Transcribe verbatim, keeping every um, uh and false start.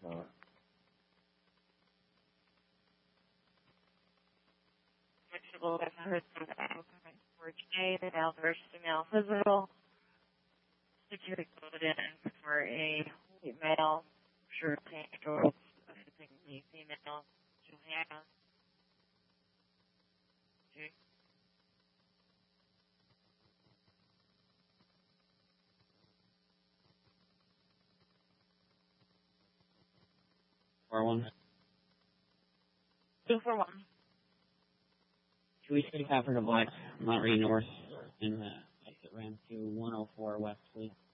Vegetable, for today, the male versus female physical. Security code in for a white male, shirt, pants, shorts, I think the female, Johanna. Okay. Four one. Two for one. Two East Africa Black, Monterey North, and uh, exit ramp to one oh four West, please.